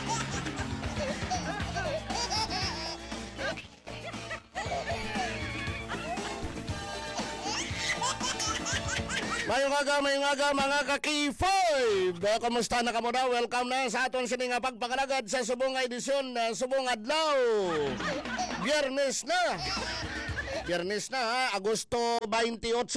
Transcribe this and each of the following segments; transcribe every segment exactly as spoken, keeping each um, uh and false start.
Mayong aga, mayong aga mga ka-K five. Kamusta na kamo na? Welcome na sa aton sining nga pagpakalagad sa subong nga edisyon na subong adlaw. Biyernes na. Biyernes na ha, Agosto twenty-eight.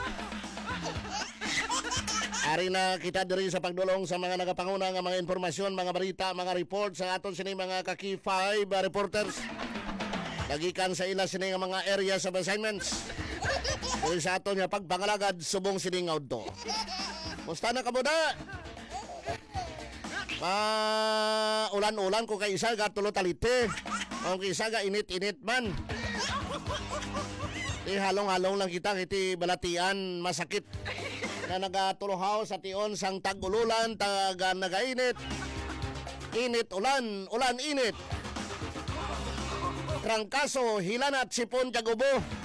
Ari na kita diri sa pagdulong sa mga nagapanguna nga mga informasyon, mga balita, mga report sa aton sining mga ka-K five uh, reporters. Nagikan sa ila sining nga mga areas of assignments. Dili sa aton nga pagpangalagad subong siningaw to. Musta na kamo da? Ma ulan-ulan ko kay isa ga tulo talite. Kung isa ga init-init man. Di halong-halong lang kita kiti balatian masakit. Na nagatuluhaw sa tion sang tag-ululan, taga nagainit. Init ulan, ulan init. Trangkaso, hilan at sipon tiagubo.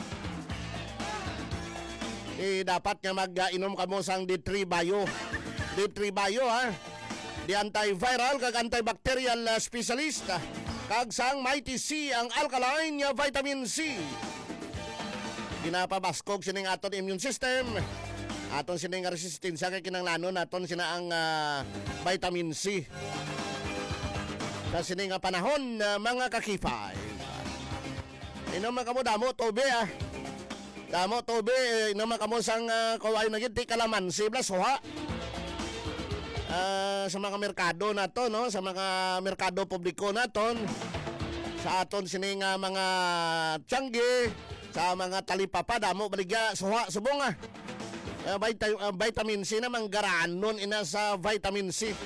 Eh, dapat nga mag-inom ka mo sang D three Bio. D three Bio ha. Di antiviral kag antibacterial uh, specialist. Kag sang Mighty C ang alkaline nga vitamin C. Ginapabaskog sining aton immune system. Aton sining resistensya kay kinanglanon aton sina ang uh, vitamin C. Sa sining nga panahon uh, mga kakifay. Inom ka mo damo tobe ah. Damo tobe eh, naman kamo sang uh, kaway na gid kalamansi plus suha. Uh, sa mga merkado nato no, sa mga merkado publiko naton. Sa aton sining uh, mga tiyanggi, sa mga talipapa damo baligya suha subong ah. Uh, vit- uh, vitamin C naman garanon ina sa vitamin C.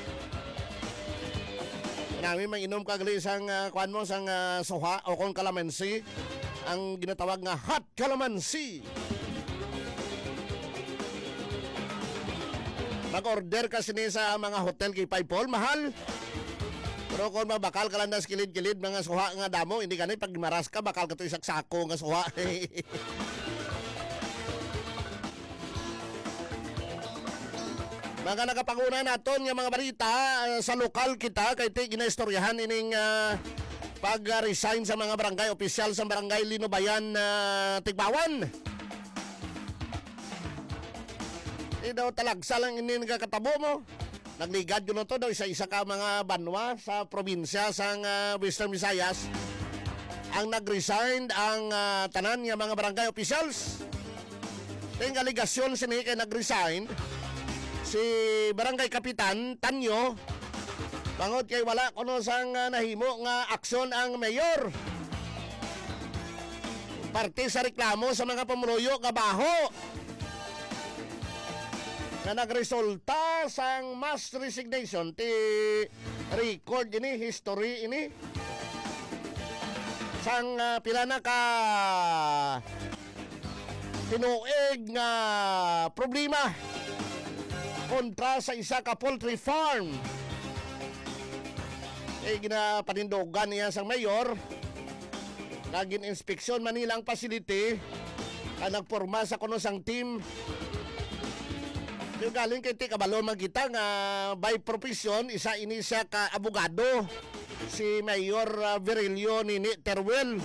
Nami manginom kag sang uh, kuan mo sang uh, suha o kung kalamansi. Ang ginatawag nga hot calamansi. Mag-order kasi ni sa mga hotel kay Paipol, mahal. Pero kung mabakal ka lang na kilid-kilid mga suha nga damo, hindi ka na pag maras ka, bakal ka ito isaksako nga suha. Mga nagapanguna naton nga mga balita uh, sa lokal kita, kay ti ginaistoryahan ining uh, pag-resign sa mga barangay opisyal sa barangay Linobayan uh, Tigbawan. Di daw talagsa lang ini nagkatabo mo. Nagligad yun to daw isa-isa ka mga banwa sa probinsya sa uh, Western Visayas. Ang nag-resign ang uh, tanan nga mga barangay officials. Yung aligasyon sini kay nag-resign si Barangay Kapitan Tanyo. Bangod kay wala kuno sang uh, nahimo nga aksyon ang mayor. Parte sa reklamo sa mga pamuluyo kabaho. Na nagresulta sang mass resignation ti record ini, history ini. Sang uh, pila na ka tinuig nga problema kontra sa isa ka poultry farm. Eh, ginapanindogan niya sa mayor. Naging inspeksyon Manilang facility. Ang nagporma sa kuno sang team. Yung galing kay ti kabalo magita nga by profession, isa ini siya ka abogado. Si Mayor uh, Virilio Nini Teruel.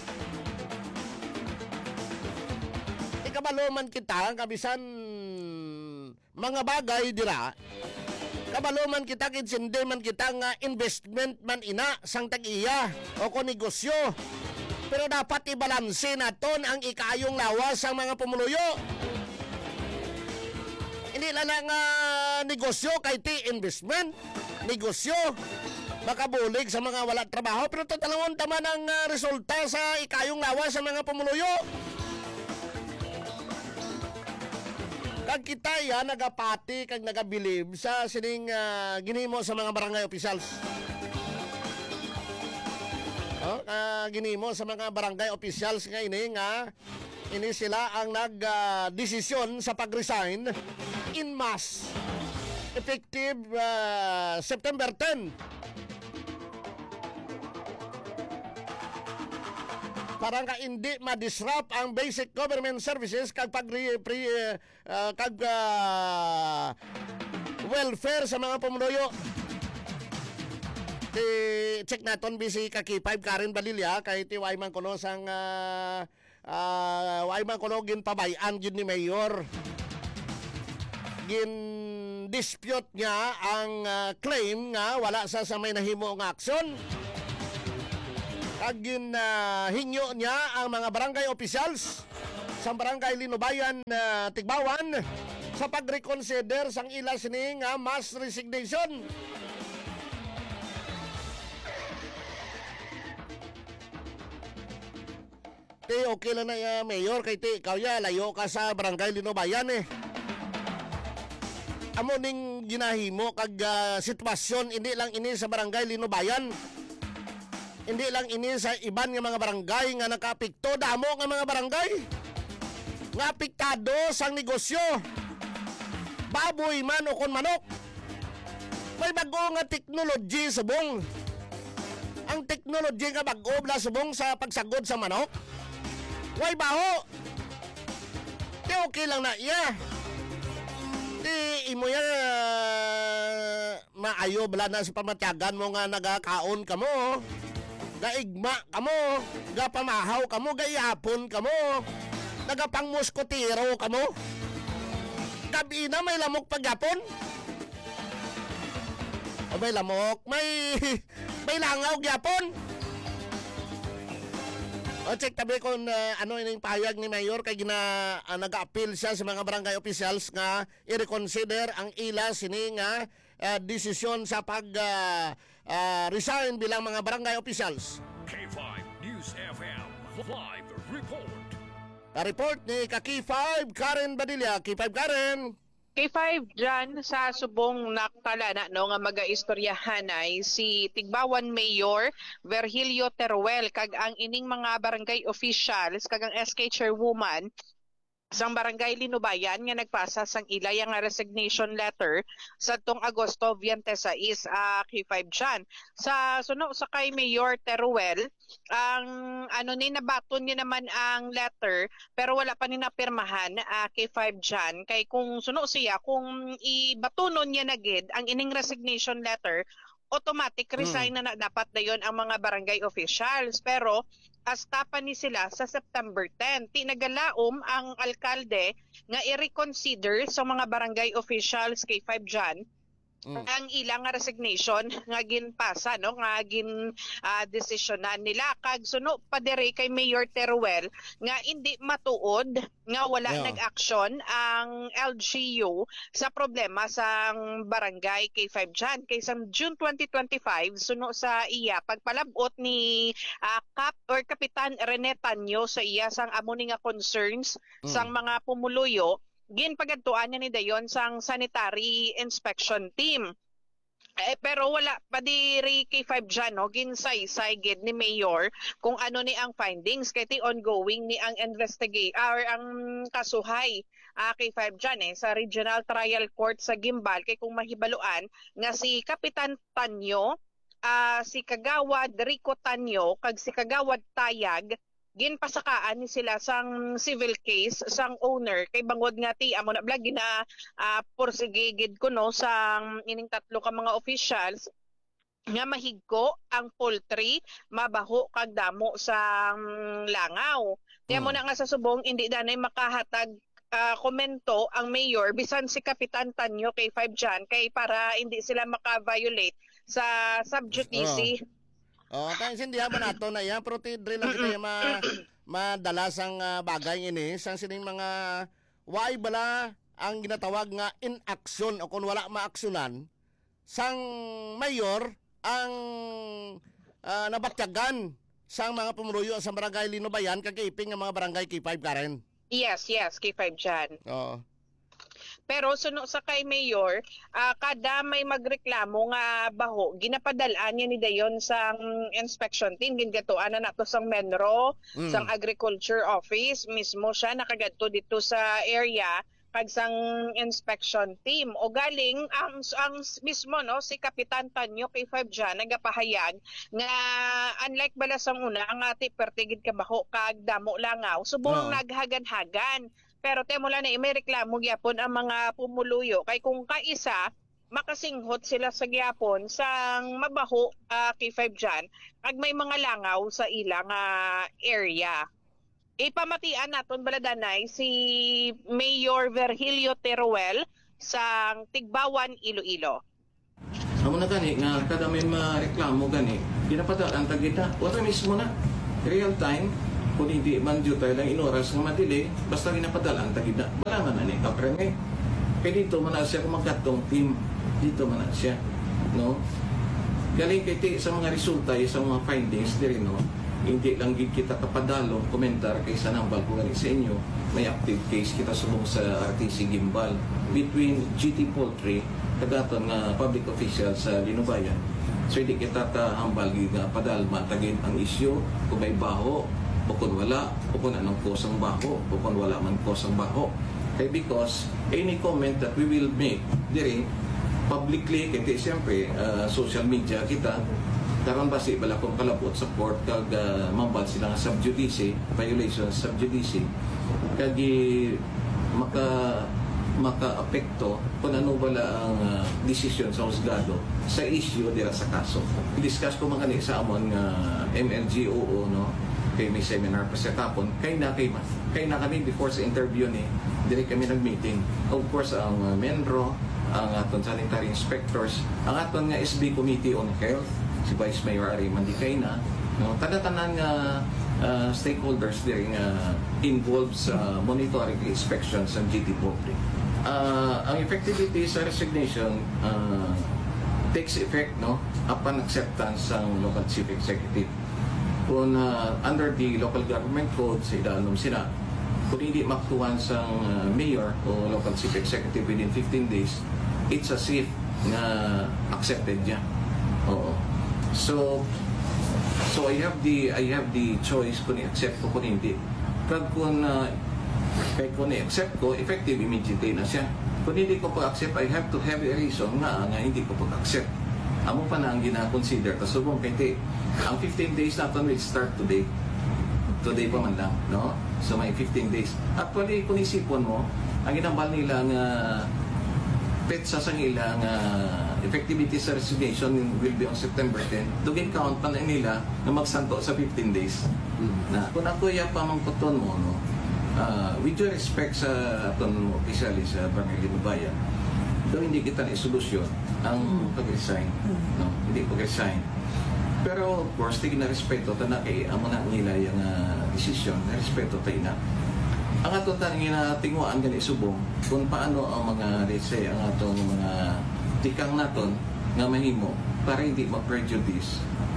Ikabalo man kita, kabisan mga bagay dira. Kabalo man kita, kinsindi man kita nga investment man ina sang tag-iya o ko negosyo. Pero dapat ibalanse naton ang ikayong lawas sa mga pumuluyo. Hindi lang nga uh, negosyo kay ti investment. Negosyo. Makabulig sa mga wala trabaho. Pero tatalawon taman ang uh, resulta sa ikayong lawas sa mga pumuluyo. Kag kita ya nagapati kag nagabilib sa sining uh, ginimo sa mga barangay officials. Oh, uh, ginimo sa mga barangay officials nga ini nga ini sila ang nag-desisyon uh, sa pag-resign in mass effective uh, September tenth. Para nga hindi ma-disrupt ang basic government services kag pag pre, pre, uh, kag uh, welfare sa mga pamumuno. Ti check naton bisi ka K five Karen Balilya kay ti way man kuno sang uh, uh, way man kuno gin pabayan gid ni Mayor. Gin dispute niya ang uh, claim nga wala sa sa may nahimo nga aksyon. Agin uh, hingyo niya ang mga barangay officials sa barangay Linubayan uh, Tigbawan sa pag-reconsider sang ila sini nga mass resignation. Ti okay lang na uh, Mayor kay ti ikaw ya layo ka sa barangay Linubayan eh. Amo ning ginahimo kag uh, sitwasyon hindi lang ini sa barangay Linubayan. Hindi lang ini sa iban nga mga barangay nga nakaapekto damo nga mga barangay. Nga apektado sang negosyo. Baboy man o kon manok. May bago nga technology subong. Ang technology nga bago bla subong sa pagsagod sa manok. Way baho. Di okay lang na iya. Di imo yan uh, maayo bala na sa pamatyagan mo nga nagakaon ka mo. Gaigma ka mo. Gapamahaw ka mo. Gayapon ka mo. Nagapang muskotiro ka mo. Gabi na may lamok pagyapon. O may lamok. May may langaw gyapon. O check tabi kung uh, ano yung pahayag ni Mayor kay gina uh, nag-appeal siya sa mga barangay officials nga i-reconsider ang ila sini nga uh, desisyon sa pag uh, uh, resign bilang mga barangay officials. K five News F M Live Report. Na-report ni ka K five Karen Badilla. K five Karen. K five dyan sa subong nakalana no nga magaistoryahan ay si Tigbawan Mayor Virgilio Teruel kag ang ining mga barangay officials kag ang S K chairwoman sang barangay Linubayan nga nagpasa sang ilay nga resignation letter sa tong Agosto twenty-six uh, K five dyan. Sa suno sa kay Mayor Teruel, ang ano ni nabaton niya naman ang letter pero wala pa ni napirmahan uh, K five dyan. Kay kung suno siya, kung ibatunon niya na gid ang ining resignation letter, automatic resign hmm. na, na dapat na yon ang mga barangay officials. Pero hasta pa ni sila sa September tenth. Tinagalaom ang alkalde nga i-reconsider sa mga barangay officials K five dyan mm. ang ilang resignation nga ginpasa no nga gin uh, desisyonan nila kag suno pa diri kay Mayor Teruel nga hindi matuod nga wala yeah. nag-aksyon ang L G U sa problema sang barangay K five dyan. Kay sa June twenty twenty-five suno sa iya pagpalabot ni uh, Cap or Kapitan Rene Tanyo sa iya sang amo ni nga concerns mm. sang mga pumuluyo, ginpagadtuan niya ni dayon sang sanitary inspection team. Eh, pero wala pa diri K five dyan, no? Ginsay-say gid ni Mayor kung ano ni ang findings kay ti ongoing ni ang investigate or ang kasuhay uh, K five dyan eh, sa Regional Trial Court sa Gimbal kay kung mahibaluan nga si Kapitan Tanyo, uh, si Kagawad Rico Tanyo kag si Kagawad Tayag ginpasakaan ni sila sang civil case sang owner kay bangod nga ti amo na blag gina uh, porsigigid ko no sang ining tatlo ka mga officials nga mahigko ang poultry mabaho kag damo sang langaw. Tiya mo na nga sa subong hindi danay makahatag uh, komento ang mayor bisan si Kapitan Tanyo K five dyan kay para hindi sila maka-violate sa subjudice. Oh. Oh, kaya sindihan mo nato na yan, pero tidre lang kita yung ma, madalas ang uh, bagay ini. Sang sining mga why bala ang ginatawag nga inaksyon o kung wala maaksyonan, sang mayor ang uh, nabatyagan sang mga pumuluyo sa barangay Linubayan kagiping ng mga barangay K five Karen. Yes, yes, K five dyan. Oo. Pero suno sa kay Mayor, uh, kada may magreklamo nga baho, ginapadalaan niya ni dayon sang inspection team. Gingatuan na nato sang Menro, mm. sang Agriculture Office. Mismo siya nakagadto dito sa area kag sang inspection team. O galing ang, ang mismo no si Kapitan Tanyo K five dyan nagapahayag nga unlike bala sang una nga ti pertigid ka baho kag damo langaw subong oh. naghagan-hagan. Pero temo lang na may reklamo gyapon ang mga pumuluyo kay kung kaisa makasinghot sila sa gyapon sang mabaho uh, K five dyan kag may mga langaw sa ilang uh, area. Ipamatian naton baladanay si Mayor Virgilio Teruel sang Tigbawan, Iloilo. Amo na gani nga kada may mareklamo gani, ginapadaan tagita. Wala mismo na real time kung hindi man due tayo lang inoras nga madili, basta ginapadaan tagita. Wala man na ni kapreme. Kaya dito man na siya kumagatong team. Dito man na siya, no? Galing kay ti sa mga resulta, sa mga findings diri, no? Hindi lang gid kita kapadalo komentar kaysa nambal ko gani sa inyo. May active case kita subong sa R T C Gimbal between G T Poultry kagaton nga public official sa Linubayan. So hindi kita kahambal gid nga padalma tagin ang isyu kung may baho o kung wala o kung anong kosang baho o kung wala man kosang baho. Kaya because any comment that we will make diri publicly, kasi siyempre uh, social media kita karon basi bala kung kalabot support kag uh, mambal sila nga sub judice violation sub judice kag maka maka-apekto kung ano bala ang uh, desisyon sa husgado sa issue dira sa kaso. I-discuss ko man kani sa amon nga uh, M L G O O, no, kay may seminar pa sa tapon kay na kay mas kay na kami before sa interview ni dire kami nag-meeting. Of course ang uh, Menro, ang aton sanitary inspectors, ang aton nga S B Committee on Health, si Vice Mayor Ari Mandicayna, no, tanan nga uh, stakeholders diri nga involved sa monitoring inspection sa G T Poultry. Uh, ang effectivity sa resignation uh, takes effect, no, upon acceptance ng local chief executive. Kung uh, under the local government code sa idaanom sila, kung hindi maktuhan sa uh, mayor o local chief executive within fifteen days, it's as if na accepted niya. Oo. So, so I have the I have the choice kung i-accept ko kung hindi. Kag kung uh, kaya kung i-accept ko, effective immediately na siya. Kung hindi ko pa-accept, I have to have a reason nga nga hindi ko pa-accept. Amo pa na ang gina-consider. Tapos subong kaya ang fifteen days natin will start today. Today pa man lang, no? So may fifteen days. Actually, kung isipon mo, ang ginambal nila nga petsa sa ilang uh, effectivity sa resignation will be on September tenth. Dugin count pa na nila na magsanto sa fifteen days. Na kung ako ya pamangkuton mo, no, uh, with due respect sa aton opisyali sa Barangay Linubayan, do hindi kita na isolusyon ang pag-resign, no? Hindi pag-resign. Pero of course, tigin na respeto ta na kay amo na nila yung uh, desisyon, na respeto tayo na. Ang atong tanong na tinguan gani subong kung paano ang mga, let's say, ang atong mga tikang naton nga mahimo para hindi ma-prejudice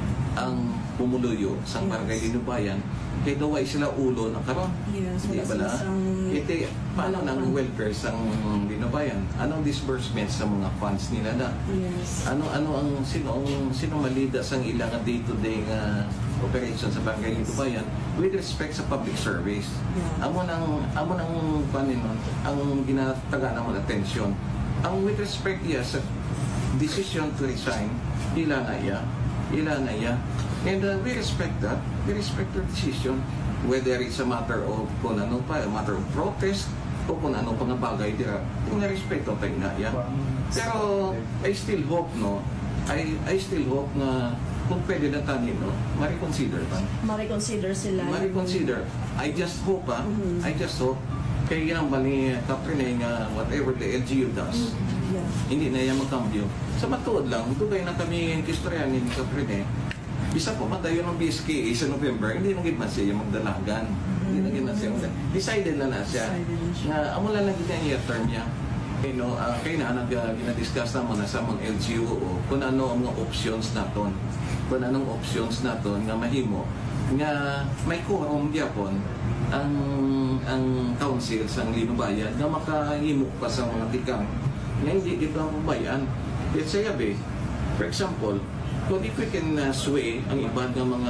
ang pumuluyo sa Barangay Linubayan kay daway sila ulo na karon. Yes, Di ba na? Iti, paano nang welfare sa Linubayan? Anong disbursement sa mga funds nila na? Yes. Ano ano ang sino ang sino malida sang ilang day-to-day nga operation sa Barangay Linubayan with respect sa public service. Yeah. Amo nang amo nang paninon ang ginataga namon attention. Ang with respect iya sa decision to resign, ila na iya, ila na iya. And uh, we respect that. We respect their decision, whether it's a matter of kung ano pa, a matter of protest o kung ano pang bagay dira. Yung na-respeto tayo na yan. Pero I still hope, no, I I still hope na kung pwede na tanin, no, ma-reconsider pa. Ma-reconsider sila. Ma-reconsider. I just hope, ah, Mhm. I just hope, kaya yan ba ni Katrina nga whatever the L G U does, Yeah. hindi na yan magkambyo. Sa matuod lang, ito kayo na kami kistorya ni Katrina, bisa po matayo ng B S K A sa November, hindi na gid man siya yung magdalagan. Hindi na gid man siya. Decided na na siya. Decided na siya. Nga, amo lang lagi na yung term niya. You know, uh, kaya na, nag, uh, ginadiscuss naman na sa mga L G U o kung ano ang mga options naton. Kung anong options naton nga mahimo. Nga may quorum gyapon ang ang council sa Linubayan nga makahimo pa sa mga tikang nga hindi dito ang pabayaan. Let's say, abe, for example, kung if we can uh, sway ang iba ng mga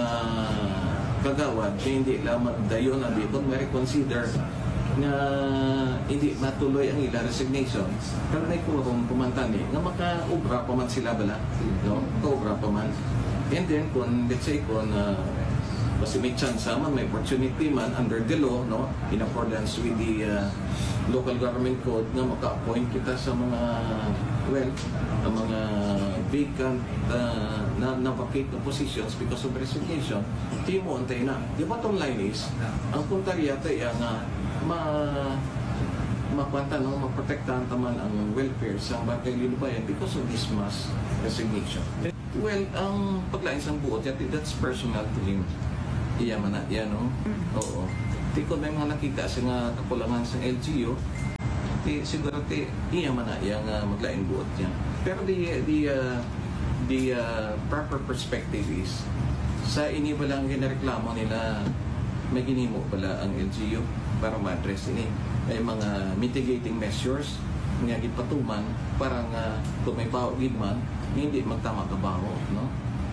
kagawad na hindi lamang dayon na dito, may reconsider na hindi matuloy ang ilang resignation, pero may kurong pumantani nga maka-ubra pa man sila bala, no? Ka-ubra pa man. And then, kung, let's say, kung uh, Kasi may chance man, may opportunity man under the law, no, in accordance with the uh, local government code na maka-appoint kita sa mga, well, ang mga vacant uh, na na-vacate na positions because of resignation, di mo antay na. The bottom line is, ang puntarya tayo nga ma makwanta, no, maprotektahan taman ang welfare sa Barangay Lilobayan because of this mass resignation. Well, ang paglain sa buot, that's personal to him. Iya man na, yan, no? Oo. Di ko may mga nakita sa nga kakulangan sa L G U, di, siguro di, iya man na, yung uh, maglain buot niya. Pero the, the, uh, the uh, proper perspective is, sa ini walang ginareklamo nila, may ginimo pala ang L G U para ma-address ini. May mga mitigating measures nga gipatuman para nga kung may pawagid man, hindi magtama kabaho, no?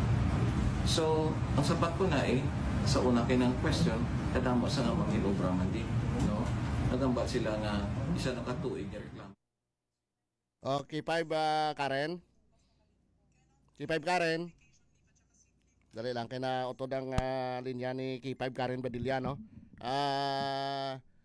So, ang sapat ko na eh, sa una kinang question, kadamba sa nga mga obra man di, no? Nagamba sila nga isa nakatuig nga reklamo. Okay, five, uh, Karen. K five Karen. Dali lang, kaya na utod ang uh, linya ni K five Karen Badilla, no? Ah... Uh,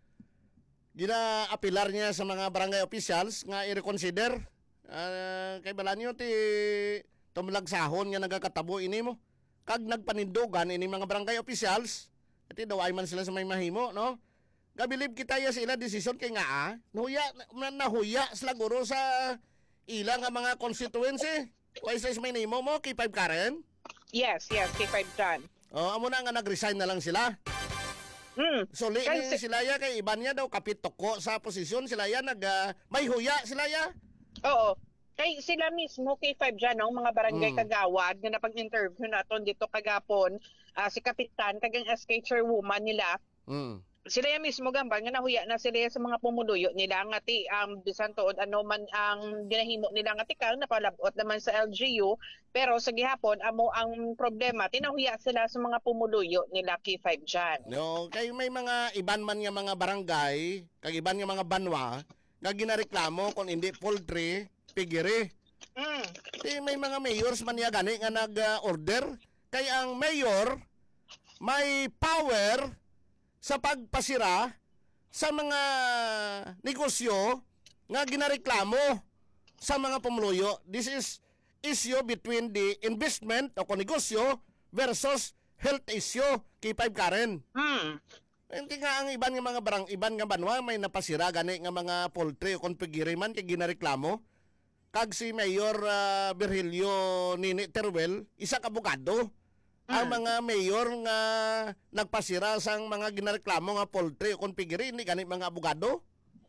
gina-apilar niya sa mga barangay officials nga i-reconsider uh, kay bala niyo ti tumlagsahon nga nagakatabo ini mo kag nagpanindugan ini mga barangay officials iti daw ay man sila sa may mahimo, no? Gabilib kita ya sila desisyon kay nga ah, nahuya na, nahuya sila guro sa ilang nga mga constituency. Why says may nimo mo K five Karen? Yes, yes, K five John. Oh, amo na nga nag-resign na lang sila. Hmm. So li Kasi- sila ya kay iban niya daw kapit toko sa posisyon sila ya nag uh, may huya sila ya. Oo. Kay sila mismo, K five dyan, no, mga barangay Mm. kagawad na napag-interview naton dito kagapon, ah, si Kapitan, kagang S K chairwoman nila, Mm. sila yan mismo gambang nga nahuya na sila yan sa mga pumuluyo nila nga ti um, bisan tuod ano man ang ginahimo nila nga tikang napalabot naman sa L G U, pero sa gihapon amo ang problema tinahuya sila sa mga pumuluyo nila K five dyan. No, kay may mga iban man nga mga barangay, kag iban nga mga banwa nga ginareklamo kung hindi poultry, pigiri. Mm. Di may mga mayors man ya gani nga nag-order kay ang mayor may power sa pagpasira sa mga negosyo nga ginareklamo sa mga pamuluyo. This is issue between the investment o negosyo versus health issue K five Karen. Mm. Hindi nga ang iban nga mga barang iban nga banwa may napasira gani nga mga poultry o konpigiri man kay ginareklamo. Kag si Mayor uh, Virgilio Nini Teruel, isa ka abogado. Ang mga mayor nga nagpasira sang mga ginareklamo nga poultry o konpigiri hindi gani mga abogado.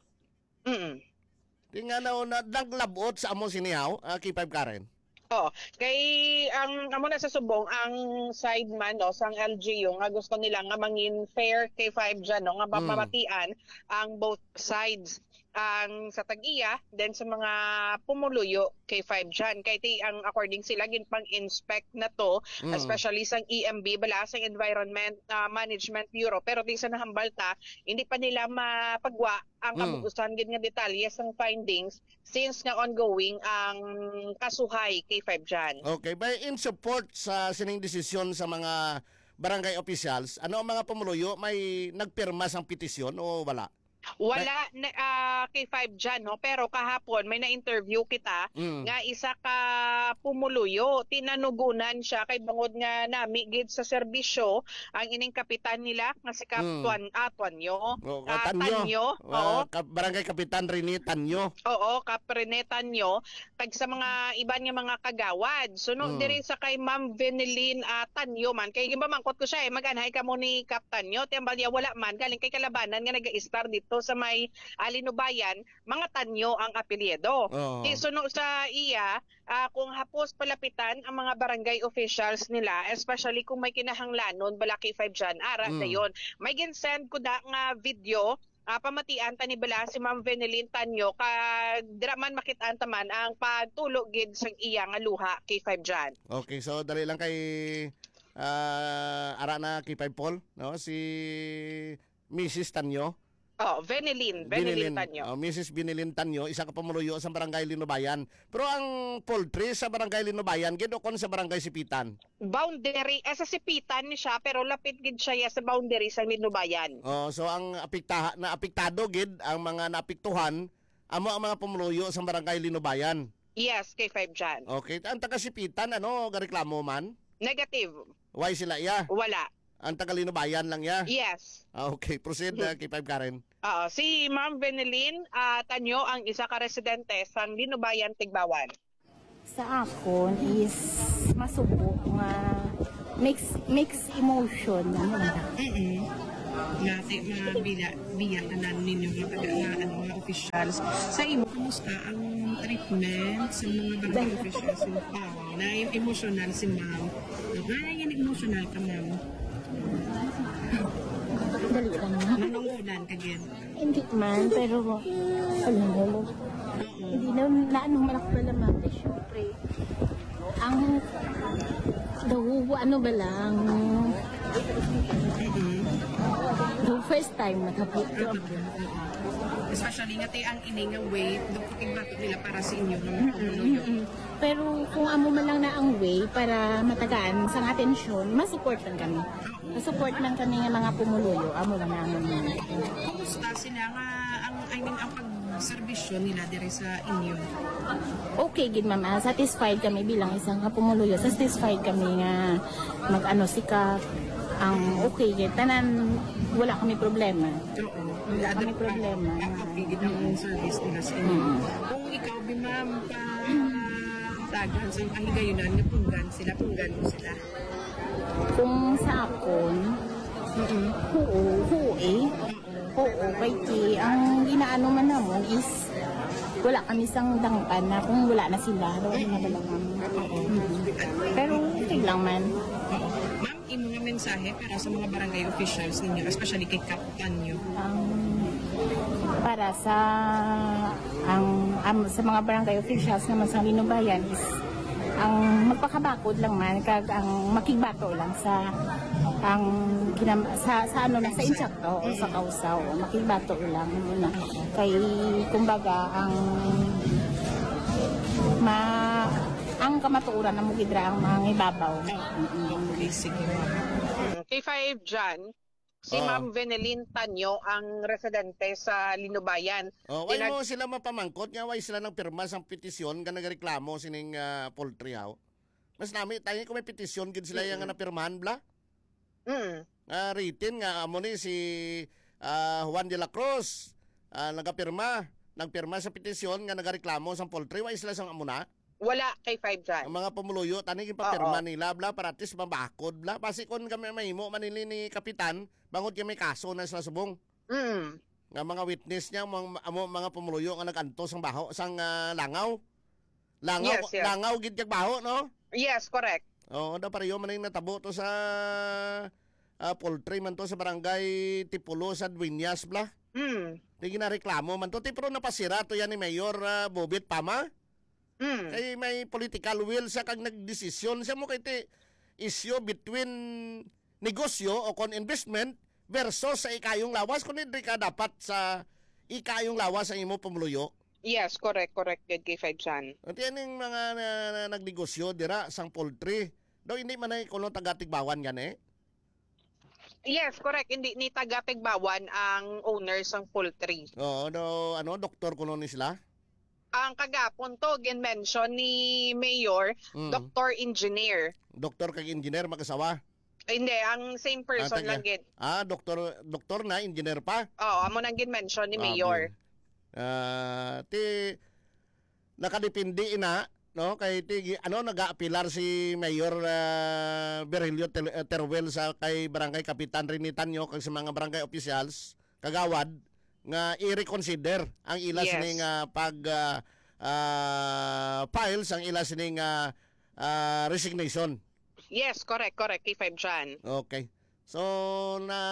Mm. Di nga na, na naglabot sa amo sinihaw, uh, K five Karen. Oh, kay ang amo na sa subong ang side man no sang L G U nga gusto nila nga mangin fair K five dyan no nga Mm. mamatian ang both sides ang sa tag-iya then sa mga pumuluyo K five dyan kay ti ang according sila gin pang inspect na to Mm. especially sang E M B bala sang Environment ah, Management Bureau pero di sa nahambalta hindi pa nila mapagwa ang Mm. kabuusan gid nga detalye sang findings since nga ongoing ang kasuhay K five dyan. Okay, by in support sa sining desisyon sa mga barangay officials, ano ang mga pamuluyo may nagpirma sang petisyon o wala? Wala na ah, K five dyan, no? Pero kahapon may na-interview kita Mm. nga isa ka pumuluyo. Tinanugunan siya kay bangod nga nami gid sa serbisyo ang ining kapitan nila nga si Kap Mm. Tuan ah, Tuanyo. O, Ah, Tanyo. Tanyo, oo. Uh, ka- barangay Kapitan Rini Tanyo. Oo, kaprenetan nyo, tag sa mga iban nga mga kagawad. Sunod Mm. diri sa kay Ma'am Veneline uh, Tanyo man. Kay gibamangkot ko siya eh, mag-anhay ka mo ni Kap Tanyo. Tiambal niya wala man, galing kay kalabanan nga nag-star dito sa may Alinubayan, mga Tanyo ang apelyido. Oo. Di sunod sa iya, ah, kung hapos palapitan ang mga barangay officials nila, especially kung may kinahanglanon, bala K five dyan, ara Mm. dayon. May ginsend ko da nga video, Ah, pamatian ta ni bala si Ma'am Veneline Tanyo kag dira man makitaan ta man ang pagtulog gid sang iya nga luha K five dyan. Okay, so dali lang kay uh, ara na K five Paul, no? Si Missus Tanyo. Oh, Venelin, Venelin Tanyo. Oh, Missus Binilin Tanyo, isa ka pamuluyo sa barangay Linubayan. Pero ang poultry sa barangay Linubayan, gid kon sa barangay Sipitan. Boundary, eh, sa Sipitan siya, pero lapit gid siya ya sa boundary sa Linubayan. Oh, so ang apekta na apektado gid ang mga naapektuhan amo ang mga pamuluyo sa barangay Linubayan. Yes, K five dyan. Okay, ang taga Sipitan ano, gareklamo man? Negative. Why sila ya? Wala. Ang taga Linubayan lang ya. Yes. Ah, okay, proceed uh, K five Karen. Oo, si Ma'am Venelin ah, Tanyo ang isa ka residente sa Linubayan, Tigbawan. Sa akon is masubok nga mix mix emotion ano lang. Mm-mm. Ngati mga bila, biyan tanan ninyo mga taga nga ano, mga officials. Sa imo, kamusta ang treatment sa mga barangay officials? Ah, na yung emotional si ma'am. Na yung emotional ka ma'am. Dali lang na. Nanungunan ka din. Hindi man pero alam mo hindi na naano man ako pala ma'am eh, syempre ang daw ano ba lang the first time nakaputo ako. Especially nga tayo ang ining nga way, doon bakit nila para sa inyo ng mga pumuloyo. Pero kung amo man lang na ang way para matagaan sa nga atensyon, masupport lang kami. Masupport lang kami nga mga pumuluyo, amo lang na amon. Kumusta sila nga ang I mean ang pagserbisyo nila dire sa inyo? Okay gid ma'am, ah, satisfied kami bilang isang nga pumuluyo. Satisfied kami nga mag-ano sika ang okay gid tanan wala kami problema. Oo. Wala kami problema. Okay, gid ang service nila sa inyo. Kung ikaw bi ma'am pa tagan sa ang higayunan nga punggan sila, punggan mo sila. Kung sa akon, oo, oo eh. Oo, kay ti, ang ginaano man namon is wala kami sang dangpan na kung wala na sila, wala na balangan. Pero okay lang man. Oo. Ma'am, imo nga mensahe para sa mga barangay officials ninyo, especially kay Kapitan nyo. Ang para sa ang am, sa mga barangay officials naman sa Linubayan is ang magpakabakod lang man kag ang makigbato lang sa ang kinam, sa, sa ano na sa insakto o sa kausaw makigbato lang muna kay kumbaga ang ma ang kamatuoran na mugidra ang mga ibabaw. Okay, sige ma'am. K five dyan, si Oo. Ma'am Venelin Tanyo ang residente sa Linubayan. Oh, why Pinag- mo sila mapamangkot nga why sila nang pirma sang petisyon nga nagreklamo sining uh, poultry haw. Mas nami tayo kung may petisyon gid sila yang nga napirmahan bla. Mm. Uh, written nga amo ni si ah, Juan de la Cruz uh, nagapirma, nagpirma sa petisyon nga nagreklamo sang poultry why sila sang amuna. Wala K five dyan. Ang mga pumuluyo tani gipapirma nila bla para at least mabakod bla basi kon kami mahimo manili ni kapitan bangod kay may kaso na sa subong. Mm. Nga mga witness niya mga, amo, mga pumuluyo nga naganto sang baho sang ah, langaw. Langaw Yes, yes. langaw gid kag baho no? Yes, correct. Oo, da pareho man yung natabo to sa ah, poultry man to sa barangay Tipulo sa Dueñas bla. Mm. Di ginareklamo man to ti pero napasira to yan ni Mayor ah, Bobit Pama. Mm. Kay may political will sa kag nagdesisyon siya mo kay ti issue between negosyo o kon investment versus sa ikayong lawas kung hindi ka dapat sa ikayong lawas ang imo pumuluyo. Yes, correct, correct. Good K five dyan. At yan yung mga na, na, nagnegosyo dira sang poultry. Daw hindi man ay kuno taga Tigbawan gan eh. Yes, correct. Hindi ni taga Tigbawan ang owners ng poultry. Oo, do ano doktor kuno ni sila. Ang kagapon to, gin-mention ni Mayor, Mm. Doctor Engineer. Doktor kag engineer mag-asawa. Ay, hindi, ang same person Ah, lang taga- gid. Ah, doktor doktor na engineer pa. Oo, amo nang gin-mention ni Mayor. Ah, ti nakadepende ina no kay ti ano naga-apilar si Mayor uh, Virgilio Tel- uh, Teruel sa kay barangay kapitan Rini Tanyo kag sa mga barangay officials kagawad nga i-reconsider ang ila Yes. sining ah, pag ah, ah, files ang ila sining ah, ah, resignation. Yes, correct, correct. K five dyan. Okay. So na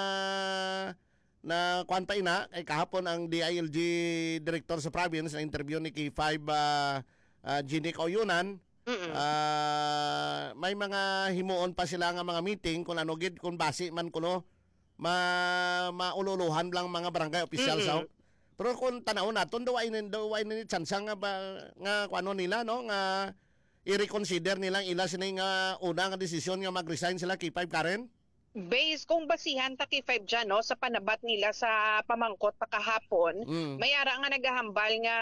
na kuan pa ina kay kahapon ang D I L G director sa province na interview ni K five uh, uh, Ginny Oyunan. Mm-mm. Ah, may mga himuon pa sila nga mga meeting kung ano gid kung basi man kuno ma maululuhan lang mga barangay officials. Mm-mm. So. Pero kung tanaw naton do ay do ay ni chance nga ba nga kuno nila no nga i-reconsider nilang ila sini nga una nga desisyon nga mag-resign sila kay five Karen. Base kung basihan ta kay five dyan, no, sa panabat nila sa pamangkot pa kahapon, Mm. mayara nga nagahambal nga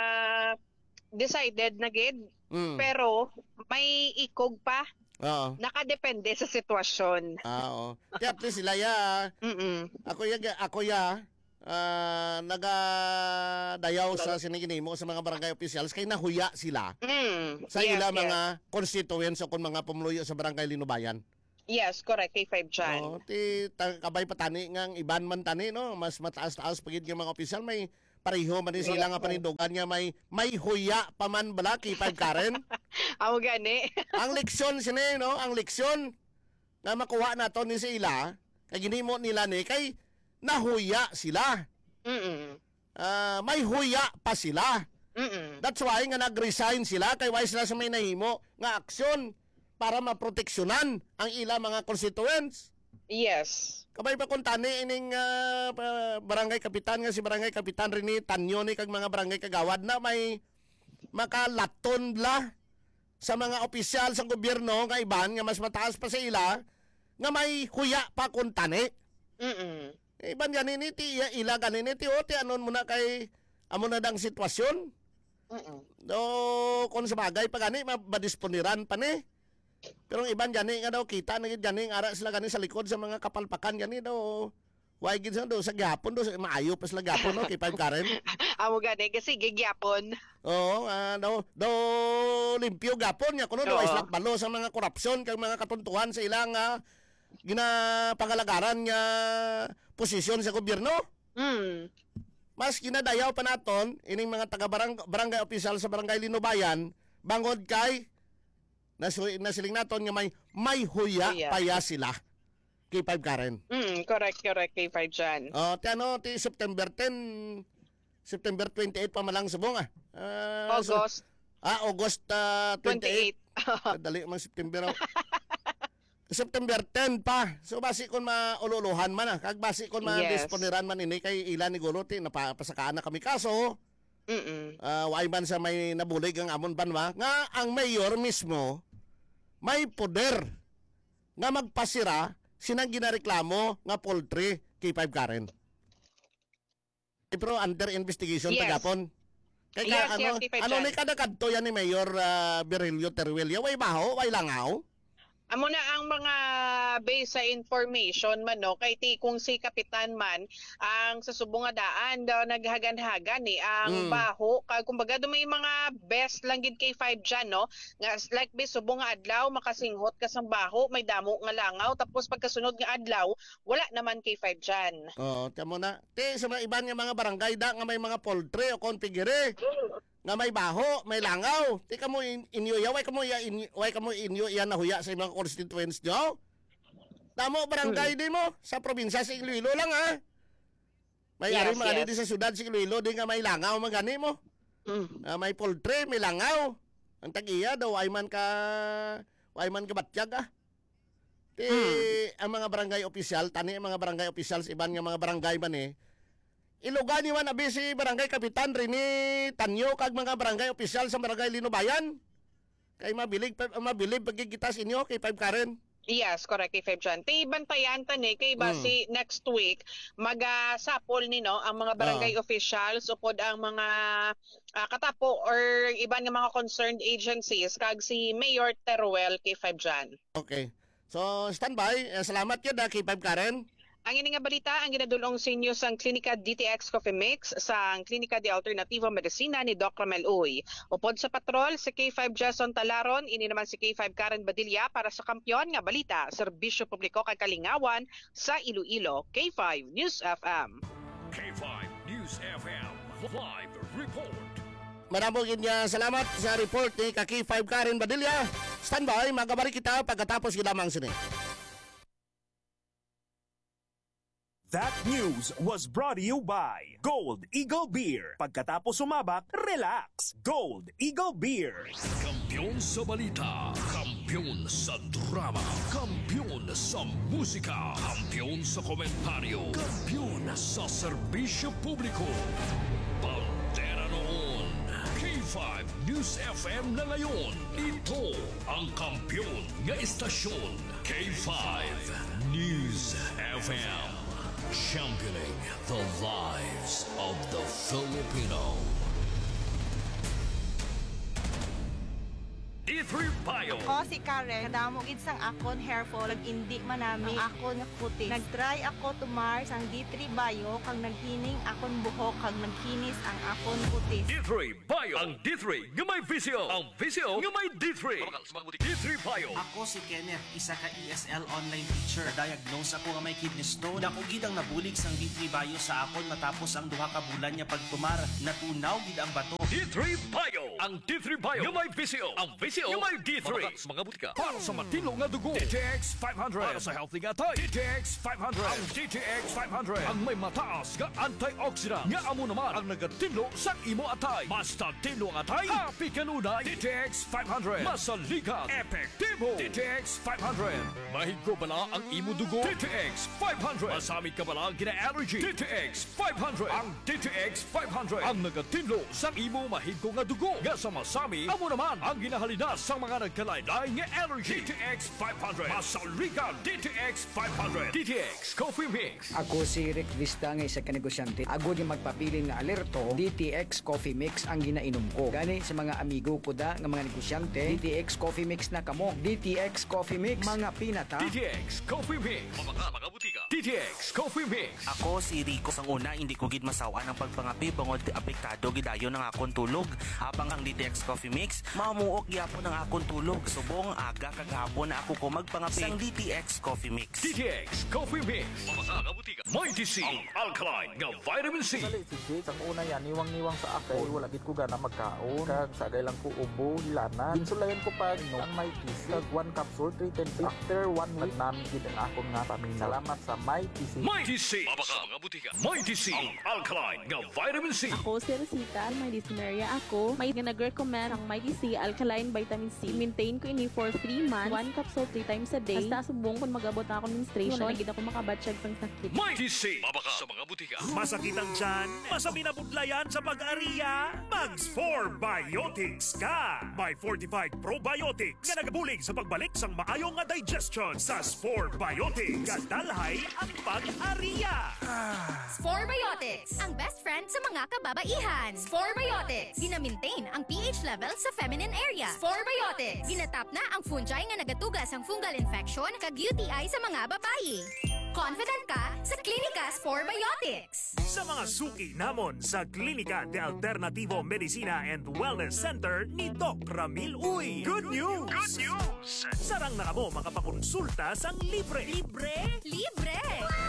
decided na gid, Mm. pero may ikog pa, Oo. nakadepende sa sitwasyon. Ah, oo. Kaya at least sila ya Mm-mm. ako ya ako ya ah, nagadayaw sa siniginimo sa mga barangay officials kay nahuya sila Mm. sa Yes, ila yes. mga constituents o kung mga pumuluyo sa barangay Linubayan. Yes, correct kay five dyan. Oh, ti ta, kabay patani nga ang iban man tani no, mas mataas-taas pagid nga mga opisyal may pareho man din sila nga panindugan nga may may huya pa man bala kay five Karen. Amo gani. Ang leksyon sini no, ang leksyon nga makuha nato ni sila kay ginimo nila ni kay nahuya sila. Mm-mm. Ah, may huya pa sila. Mm-mm. That's why nga nag-resign sila kay why sila sa may nahimo nga aksyon para maproteksyonan ang ila mga constituents. Yes. Kabay pa kung tani ining ah, pa- barangay kapitan nga si barangay kapitan rini tanyo ni kag mga barangay kagawad na may makalaton bla sa mga opisyal sa gobyerno nga iban nga mas mataas pa sa ila nga may huya pa kung tani. Mm-mm. Iban yan ini ti ila ganin ti o ti anon muna kay amo na dang sitwasyon. Mm-mm. Do kung sa bagay pa gani mabadisponiran pa ni. Pero ang iban gani nga daw kita na gid gani ara sila gani sa likod sa mga kapalpakan gani daw. Why gid sa daw sa gyapon do sa maayo pa sila gyapon no kay five Karen. Amo gani kasi gigyapon. Oo, ah, daw daw limpyo gyapon nya kuno daw Oo. ay slak balo sa mga korupsyon kag mga katuntuhan sa ilang ah, ginapangalagaran nga posisyon sa gobyerno. Mm. Mas ginadayaw pa naton ining mga taga barang, barangay official sa barangay Linubayan bangod kay nasu- nasiling naton nga may may huya Huya. paya sila kay five Karen. Mm, correct, correct kay five dyan. Oh, ti ano ti September tenth September twenty-eight pa malang subong ah. Ah, so- August ah, August ah, twenty-eight. twenty-eight. Dali man September. oh. September tenth pa. So basi kon maululuhan man ah. Kag basi kon Yes. ma-disponiran man ini kay ila ni Guluti napasakaan na kami kaso. Mm-mm. Uh, way man sa may nabulig ang amon banwa nga ang mayor mismo may poder nga magpasira sinang ginareklamo nga poultry kay five Karen. Eh, pero under investigation Yes. tagapon. Kay Yes, ka, ano, yes, kay Five ano Jan. ni kada kadto yan ni Mayor uh, Virilio Teruelia, way baho, way langaw. Amo na ang mga base sa information man no kay ti kung si kapitan man ang sa subong nga daan daw naghagan-hagan ni ang Mm. baho kag kumbaga do may mga best lang gid kay five dyan no nga like be subong nga adlaw makasinghot ka sang baho may damo nga langaw tapos pagkasunod nga adlaw wala naman kay five dyan. Oo, tamo na. Ti sa mga iban nga mga barangay da nga may mga poultry o konfigure nga may baho, may langaw. Ti kamo in, inyo ya, way kamo ya in, way kamo inyo ya nahuya sa mga constituents nyo. Tamo barangay di mo sa probinsya sa Iloilo lang ha. May Yes, ari mga yes. di sa syudad sa Iloilo di nga may langaw magani mo. Mm. Ah, may poultry, may langaw. Ang tag-iya daw ay man ka ay man ka batyag ah. Ti ang mga barangay opisyal, tani ang mga barangay officials iban nga mga barangay man eh. Ilugan ni man abi si barangay kapitan rini Tanyo kag mga barangay opisyal sa barangay Linubayan. Kay mabilig pa- mabilib pagkikita sa inyo kay five Karen. Yes, correct kay five dyan. Ti bantayan tani kay Mm. basi next week magasapol ni no ang mga barangay officials upod ang mga ah, katapo or iban nga mga concerned agencies kag si Mayor Teruel kay five dyan. Okay. So standby, eh, salamat yun ah, kay five Karen. Ang ini nga balita ang ginadulong sa inyo sa Klinika D T X Coffee Mix sa Klinika de Alternativo Medicina ni Doc Romel Uy. Upod sa patrol si K five Jason Talaron, ini naman si K five Karen Badilla para sa Kampiyon nga balita, serbisyo publiko kay kalingawan sa Iloilo. K five News F M. K five News F M live report. Maraming inya salamat sa report ni Kaki five Karen Badilla. Standby, magabari kita pagkatapos gilamang sini. That news was brought to you by Gold Eagle Beer. Pagkatapos sumabak, relax. Gold Eagle Beer. Kampiyon sa balita, kampiyon sa drama, kampiyon sa musika, kampiyon sa komentaryo, kampiyon sa serbisyo publiko. Bandera noon, K five News F M na ngayon. Ito ang kampiyon nga istasyon, K five News F M. Championing the lives of the Filipino. D three Bio. Ako si Karen, kadamo gid sang akon hair fall, indi manami ang akon nga kutis. Nagtry ako tumar sang D three Bio kang naghining akon buhok kang nagkinis ang akon kutis. D three Bio. Ang D three nga may visyo. Ang visyo nga may D three. D three Bio. Ako si Kenneth, isa ka E S L online teacher. Diagnose ako nga may kidney stone. Dako gid ang nabulig sang D three Bio sa akon matapos ang duha ka bulan niya pagtumar. Natunaw gid ang bato. D three Bio. Ang D three Bio nga may visyo. Ang visyo nga may D three. Mga butika. Para sa matino nga dugo. D T X five hundred. Para sa healthy nga tay. D T X five hundred. Ang D T X five hundred. Ang may mataas nga antioxidant. Nga amo naman ang nagatinlo sa imo atay. Basta tinlo ang atay. Happy kanunay. D T X five hundred. Masaligan. Epektibo. D T X five hundred. Mahigko bala ang imo dugo. D T X five hundred. Masamit ka bala ang gina-allergy. D T X five hundred. Ang D T X five hundred. Ang nagatinlo sa imo mahigko nga dugo. Nga sa masami, amo naman ang ginahalina sa mga nagkalaylay nga allergy. D T X five hundred. Masaligan. D T X five hundred. D T X Coffee Mix. Ako si Rick Vista nga isa ka negosyante. Agod yung magpapili nga alerto, D T X Coffee Mix ang ginainom ko. Gani sa mga amigo ko da nga mga negosyante, D T X Coffee Mix na kamo. D T X Coffee Mix, mga pinata. D T X Coffee Mix. Mga mga butika. D T X Coffee Mix. Ako si Rico. Sang una, hindi ko gid masawa ng pagpangapi bangod apektado gidayon ng akon tulog. Habang ang D T X Coffee Mix, mamuok gyapon ng akon tulog. Subong aga kagahapon na ako ko magpangapi sang D T X Coffee Mix. D T X Coffee Mix. Mga mga butika. Mighty C. Ang alkaline nga vitamin C. Dali si Jake, ang una yan, niwang-niwang sa ako, wala gid ko gana magkaon, kag sagay lang ko ubo, hilana. Insulayan ko pa no, ang Mighty C, kag one capsule, three ten C. After one week, namin gid ang akong nga pamin. Salamat sa Mighty C. Mighty C. Mga mga butika. Mighty C. Ang alkaline nga vitamin C. Ako si Rosita, may dysmenorrhea ako. May nag-recommend ang Mighty C Alkaline Vitamin C. Maintain ko ini for three months, one capsule three times a day. Basta subong kung mag-abot na ako menstruation, wala gid ako makabatsyag sang sakit. Mighty C. Mabaka sa mga butika. Masakit ang tiyan, masami na budlayan sa pag-ariya, Mags four Biotics ka! May fortified probiotics nga nagabulig sa pagbalik sang maayong nga digestion sa four Biotics. Kadalhay ang pag-ariya. Spore Biotics, ang best friend sa mga kababaihan. Spore Biotics, gina-maintain ang pH level sa feminine area. Spore Biotics, ginatap na ang fungi nga nagatugas ang fungal infection kag U T I sa mga babayi. Confident ka sa Klinika Spore Biotics. Sa mga suki namon sa Klinika de Alternativo Medicina and Wellness Center ni Doc Ramil Uy. Good news! Good news! Sarang na mo makapakonsulta sang libre. Libre? Libre!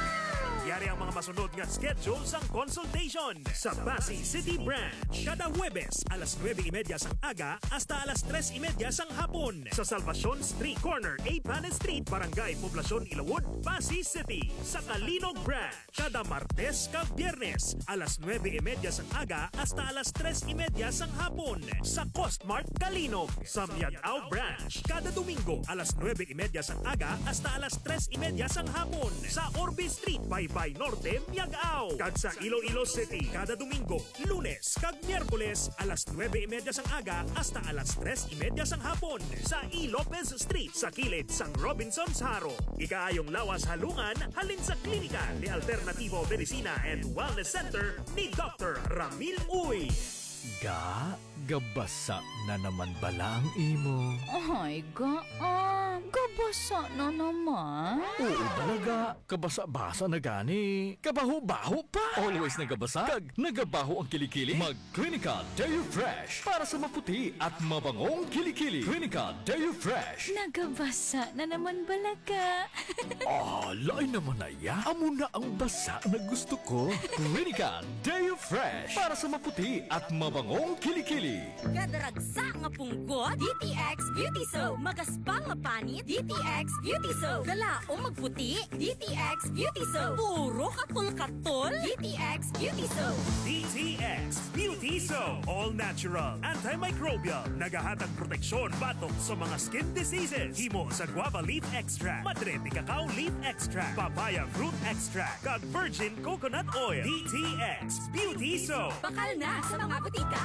Yari ang mga masunod nga schedule sang consultation sa Pasay City Branch. Kada Huwebes, alas nueve y media sang aga hasta alas tres y media sang hapon. Sa Salvacion Street Corner, A. Panes Street, Barangay Poblacion, Ilawod, Pasay City. Sa Kalinog Branch, kada Martes ka Biyernes, alas nueve y media sang aga hasta alas tres y media sang hapon. Sa Costmart Kalinog. Sa Miagao Branch, kada Domingo, alas nueve y media sang aga hasta alas tres y media sang hapon. Sa Orbe Street, Baybay Norte, Miagao. Kag sa Iloilo City, kada Domingo, Lunes, kag Miyerkules, alas nueve y media sang aga hasta alas tres y media sang hapon. Sa E. Lopez Street, sa kilid sang Robinson's Haro. Ikaayong lawas halungan, halin sa Klinika de Alternativo Medicina and Wellness Center ni Doctor Ramil Uy. Ga, gabasa na naman bala ang imo. Ay, ga, ah, gabasa na naman. Oo talaga, kabasa-basa na gani. Kabaho-baho pa. Always nagabasa, kag nagabaho ang kilikili. Mag-Clinical Deo Fresh para sa maputi at mabangong kilikili. Clinical Deo Fresh. Nagabasa na naman balaga. Ah, Alay naman na ya. Amo na ang basa na gusto ko. Clinical Deo Fresh. Para sa maputi at mabangong kilikili. Kadaragsa nga punggot, D T X Beauty Soap. Magaspang mapanit, D T X Beauty Soap. Galaong magputi, D T X Beauty Soap. Puro katol-katol, D T X Beauty Soap. D T X Beauty Soap. All natural, antimicrobial, nagahatag proteksyon batok sa mga skin diseases. Himo sa guava leaf extract, madre de cacao leaf extract, papaya fruit extract, kag virgin coconut oil. D T X Beauty Soap. Bakal na sa mga butika.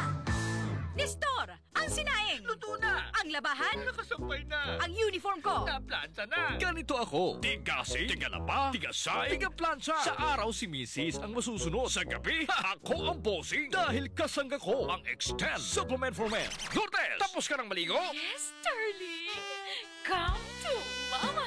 Nestor, ang sinaing. Luto na! Ang labahan. Nakasampay na! Ang uniform ko. Naplansa na! Ganito ako. Tigasi, tigalaba, tigasay, tigaplansa. Sa araw si Missus ang masusunod. Sa gabi, ako ang bossing. Dahil kasangga ko ang Extend Supplement for Men. Lourdes, tapos ka ng maligo? Yes, darling. Come to mama.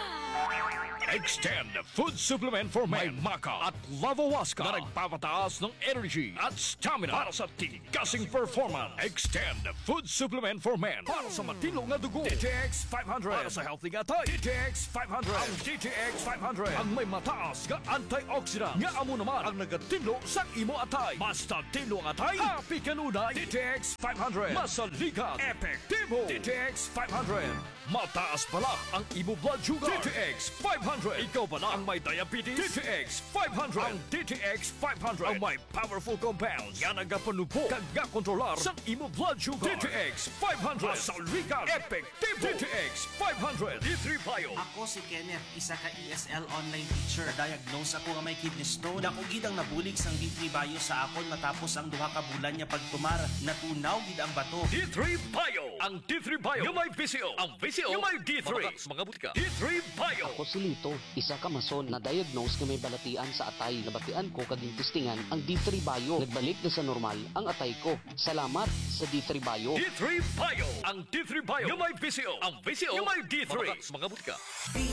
Extend Food Supplement for Men. May Maca at Lavawaska na nagpapataas ng energy at stamina para sa tigasing performance. Extend Food Supplement for Men para sa matino nga dugo. D T X five hundred para sa healthy nga tayo. D T X five hundred. Ang D T X five hundred ang may mataas nga antioxidant nga amo naman ang nagatinlo sa imo atay. Basta tinlo ang atay, happy kanunay. D T X five hundred. Masaligan, epektibo. D T X five hundred. Mataas pala ang imo blood sugar. D T X five hundred. Ikaw ba na ang may diabetes? D T X five hundred. Ang D T X five hundred ang may powerful compounds. Yan ang gapanupo kag gakontrolar sa imo blood sugar. D T X five hundred. Masaligan, epektibo. D T X five hundred. D three Bio. Ako si Kenneth, isa ka E S L online teacher. Diagnose ako nga may kidney stone. Dako gid ang nabulig sang D three Bio sa akon matapos ang duha ka bulan niya pagtumar. Natunaw gid ang bato. D three Bio. Ang D three Bio yung may P C O. Ang P C O yung may D three. Mga butika. D three Bio. Ako si Lito, isa ka mason na diagnose nga may balatian sa atay. Nabatian ko kaging testingan ang D three Bio. Nagbalik na sa normal ang atay ko. Salamat sa D three Bio. D three Bio. Ang D three Bio yung may P C O. Ang P C O yung may D three. Mga butika. D